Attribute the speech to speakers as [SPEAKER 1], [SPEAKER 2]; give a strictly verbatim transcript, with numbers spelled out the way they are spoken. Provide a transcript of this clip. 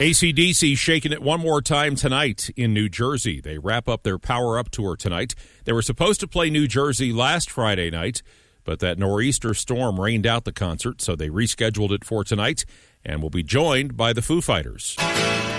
[SPEAKER 1] A C D C shaking it one more time tonight in New Jersey. They wrap up their Power Up tour tonight. They were supposed to play New Jersey last Friday night, but that nor'easter storm rained out the concert, so they rescheduled it for tonight and will be joined by the Foo Fighters.